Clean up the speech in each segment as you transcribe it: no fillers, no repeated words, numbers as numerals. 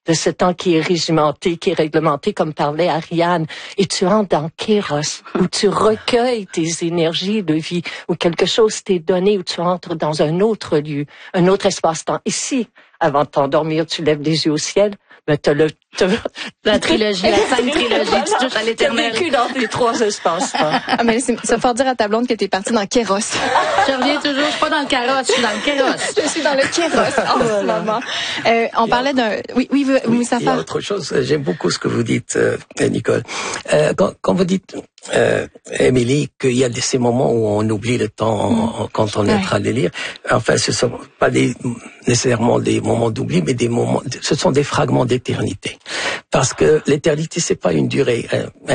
de ce temps qui est régimenté, qui est réglementé, comme parlait Ariane, et tu entres dans Kéros, où tu recueilles tes énergies de vie, où quelque chose t'est donné, où tu entres dans un autre lieu, un autre espace-temps. Ici, avant de t'endormir, tu lèves les yeux au ciel, ben la trilogie, la 5 trilogie, tu touches à l'éternel. T'as vécu dans les 3 espaces-temps. Ah, mais ça faut dire à ta blonde que t'es partie dans Kéros. Je reviens toujours, je suis pas dans le carrosse, je suis dans le Kéros. Je suis dans le Kéros en ce moment. On parlait d'un... Oui, Moustapha. Il y a autre chose. J'aime beaucoup ce que vous dites, Nicole. Quand vous dites, Émilie, qu'il y a ces moments où on oublie le temps quand on est en train de lire. Enfin, ce sont pas nécessairement des moments d'oubli, mais ce sont des fragments d'éternité. Parce que l'éternité, c'est pas une durée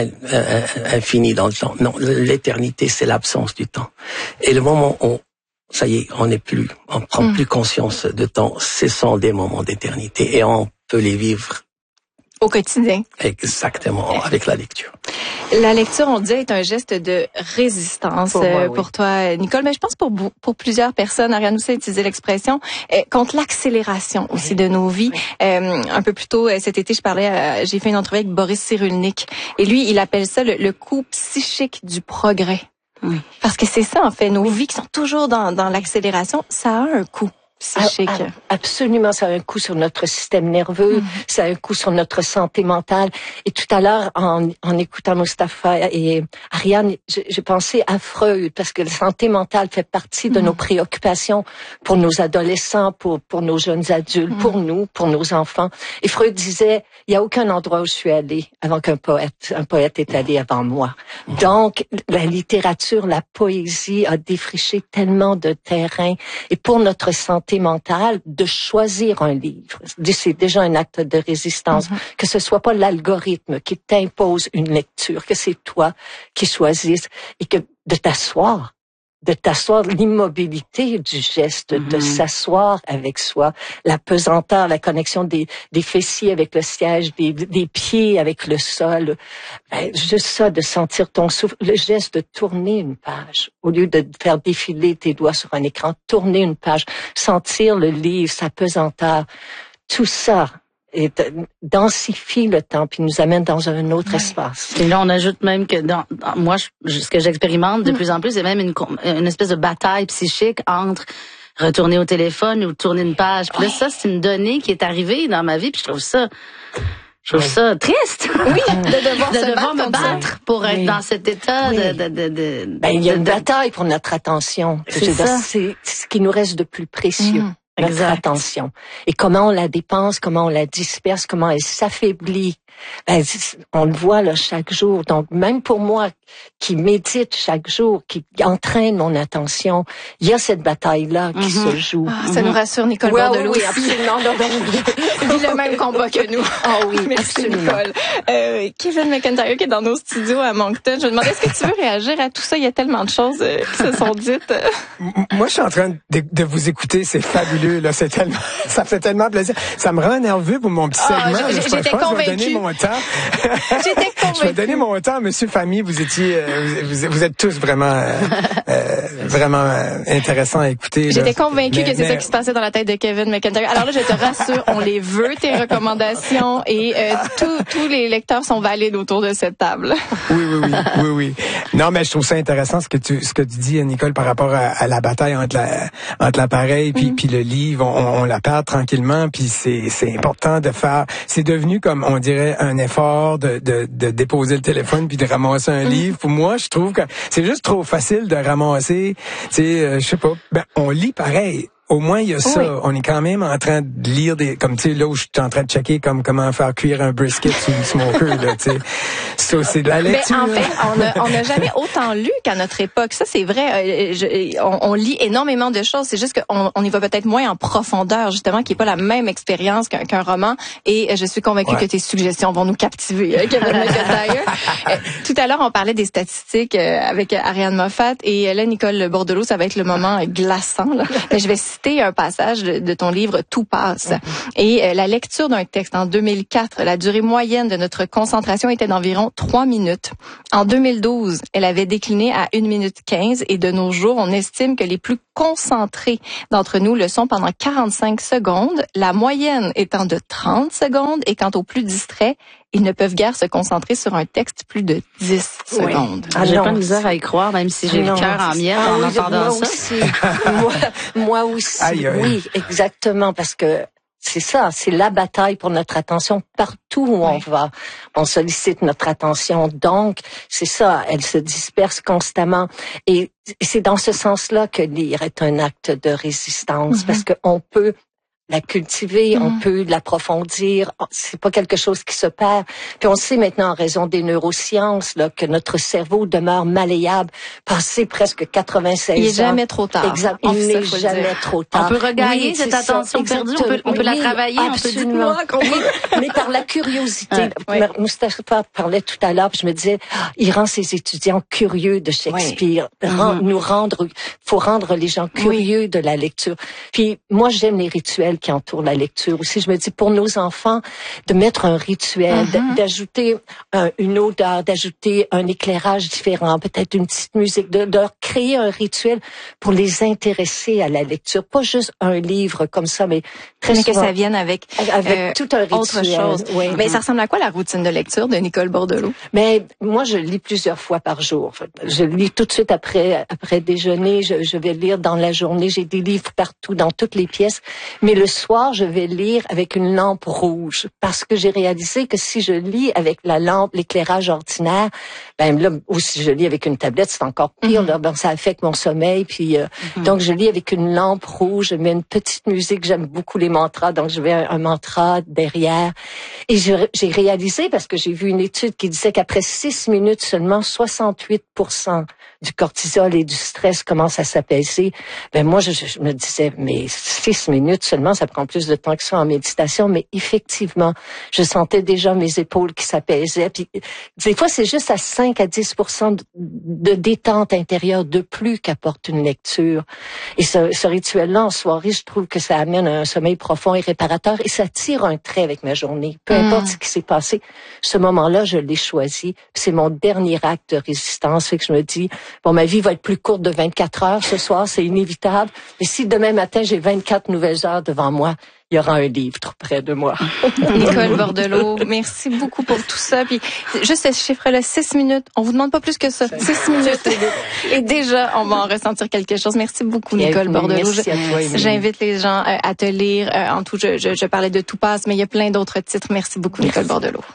infinie dans le temps. Non, l'éternité, c'est l'absence du temps. Et le moment où ça y est, on prend plus conscience de temps, ce sont des moments d'éternité et on peut les vivre au quotidien. Exactement, avec la lecture. La lecture, on dit, est un geste de résistance pour toi, Nicole. Mais je pense pour plusieurs personnes, Ariane aussi a utilisé l'expression, contre l'accélération aussi de nos vies. Un peu plus tôt cet été, j'ai fait une entrevue avec Boris Cyrulnik. Et lui, il appelle ça le coup psychique du progrès. Oui. Parce que c'est ça, en fait, nos vies qui sont toujours dans l'accélération, ça a un coût psychique. Absolument, ça a un coup sur notre système nerveux, ça a un coup sur notre santé mentale. Et tout à l'heure, en écoutant Moustapha et Ariane, j'ai pensé à Freud, parce que la santé mentale fait partie de nos préoccupations pour nos adolescents, pour nos jeunes adultes, pour nous, pour nos enfants. Et Freud disait, il y a aucun endroit où je suis allé avant un poète est allé avant moi. Donc, la littérature, la poésie a défriché tellement de terrain. Et pour notre santé mentale, de choisir un livre, c'est déjà un acte de résistance. Que ce soit pas l'algorithme qui t'impose une lecture, que c'est toi qui choisisses et que de t'asseoir, l'immobilité du geste, de s'asseoir avec soi, la pesanteur, la connexion des fessiers avec le siège, des pieds avec le sol, juste ça, de sentir ton souffle, le geste de tourner une page, au lieu de faire défiler tes doigts sur un écran, tourner une page, sentir le livre, sa pesanteur, tout ça. Et densifie le temps puis nous amène dans un autre espace. Et là, on ajoute même que moi, ce que j'expérimente de plus en plus, c'est même une espèce de bataille psychique entre retourner au téléphone ou tourner une page. Puis là, ça, c'est une donnée qui est arrivée dans ma vie, puis je trouve ça triste. Oui, de devoir me battre pour être dans cet état il y a une bataille pour notre attention. C'est ce qui nous reste de plus précieux. Notre attention. Et comment on la dépense, comment on la disperse, comment elle s'affaiblit. On le voit là chaque jour. Donc, même pour moi, qui médite chaque jour, qui entraîne mon attention, il y a cette bataille-là qui se joue. Ça nous rassure, Nicole Bordelot. Oui, absolument. Vit le même combat que nous. Oui, merci, absolument. Nicole. Kevin McIntyre qui est dans nos studios à Moncton. Je me demandais, est-ce que tu veux réagir à tout ça? Il y a tellement de choses qui se sont dites. Moi, je suis en train de vous écouter. C'est fabuleux, là. Ça fait tellement plaisir. Ça me rend nerveux pour mon petit segment. J'étais convaincue. J'étais convaincue. Je vais donner mon temps, Monsieur Famille. Vous êtes tous vraiment, vraiment intéressants à écouter. J'étais convaincue que c'est ça qui se passait dans la tête de Kevin McIntyre. Alors là, je te rassure, on les veut, tes recommandations, et tous les lecteurs sont valides autour de cette table. Oui. Non, mais je trouve ça intéressant ce que tu dis, Nicole, par rapport à la bataille entre l'appareil puis le livre. On la perd tranquillement, puis c'est important de faire. C'est devenu, comme on dirait, un effort de déposer le téléphone puis de ramasser un livre. Pour moi, je trouve que c'est juste trop facile de ramasser. Tu sais, je sais pas. On lit pareil. Au moins, il y a ça. On est quand même en train de lire comme tu sais, là où je suis en train de checker comment faire cuire un brisket sous le smoker, là, tu sais. Ça, c'est de la lecture. Mais en fait, on n'a jamais autant lu qu'à notre époque. Ça, c'est vrai. On lit énormément de choses. C'est juste qu'on y va peut-être moins en profondeur, justement, qui est pas la même expérience qu'un roman. Et je suis convaincue que tes suggestions vont nous captiver, Kevin McIntyre. Tout à l'heure, on parlait des statistiques avec Ariane Moffat. Et là, Nicole Bordelot, ça va être le moment glaçant, là. Mais je vais citer citer un passage de ton livre Tout passe. Et la lecture d'un texte en 2004, la durée moyenne de notre concentration était d'environ 3 minutes. En 2012, elle avait décliné à 1 minute 15 et de nos jours, on estime que les plus concentrés d'entre nous le sont pendant 45 secondes, la moyenne étant de 30 secondes et quant aux plus distraits, ils ne peuvent guère se concentrer sur un texte plus de 10 secondes. Ah, j'ai pas de misère à y croire, même si j'ai le cœur en miettes en entendant ça. Aussi. moi aussi. Aïe. Oui, exactement, parce que c'est ça, c'est la bataille pour notre attention partout où on va. On sollicite notre attention, donc c'est ça, elle se disperse constamment. Et c'est dans ce sens-là que lire est un acte de résistance, parce que on peut la cultiver, on peut l'approfondir. C'est pas quelque chose qui se perd. Puis on sait maintenant, en raison des neurosciences, là, que notre cerveau demeure malléable, passé presque 96 ans. Il est jamais trop tard. Exact. Il n'est jamais trop tard. On peut regagner cette attention perdue, on peut la travailler, absolument. On peut mais par la curiosité. Mustapha parlait tout à l'heure, puis je me disais, il rend ses étudiants curieux de Shakespeare. Faut rendre les gens curieux de la lecture. Puis moi, j'aime les rituels qui entourent la lecture aussi. Je me dis, pour nos enfants, de mettre un rituel, d'ajouter une odeur, d'ajouter un éclairage différent, peut-être une petite musique, de leur créer un rituel pour les intéresser à la lecture. Pas juste un livre comme ça, mais très souvent, que ça vienne avec tout un rituel. Autre chose. Oui. Mais ça ressemble à quoi la routine de lecture de Nicole Bordelot? Mais moi, je lis plusieurs fois par jour. Je lis tout de suite après déjeuner. Je vais lire dans la journée. J'ai des livres partout, dans toutes les pièces. Mais le soir, je vais lire avec une lampe rouge parce que j'ai réalisé que si je lis avec la lampe, l'éclairage ordinaire, ben là, ou si je lis avec une tablette, c'est encore pire. Là, ben, ça affecte mon sommeil. Puis donc, je lis avec une lampe rouge. Je mets une petite musique. J'aime beaucoup les mantras, donc je mets un mantra derrière. Et j'ai réalisé, parce que j'ai vu une étude qui disait qu'après 6 minutes seulement, 68% du cortisol et du stress commencent à s'apaiser. Ben moi, je me disais, mais 6 minutes seulement, ça prend plus de temps que ça en méditation. Mais effectivement, je sentais déjà mes épaules qui s'apaisaient. Puis des fois, c'est juste à 5 à 10% de détente intérieure de plus qu'apporte une lecture. Et ce rituel-là, en soirée, je trouve que ça amène un sommeil profond et réparateur et ça tire un trait avec ma journée. Peu importe ce qui s'est passé, ce moment-là, je l'ai choisi. C'est mon dernier acte de résistance. Fait que je me dis, bon, ma vie va être plus courte de 24 heures ce soir, c'est inévitable. Mais si demain matin, j'ai 24 nouvelles heures devant moi, il y aura un livre près de moi. Nicole Bordelot, merci beaucoup pour tout ça. Puis juste ce chiffre-là, 6 minutes. On vous demande pas plus que ça. 6 minutes. Et déjà, on va en ressentir quelque chose. Merci beaucoup, Nicole Bordelot. Merci à toi, Émilie. J'invite les gens à te lire. En tout, je parlais de Tout passe, mais il y a plein d'autres titres. Merci beaucoup, Nicole Bordelot.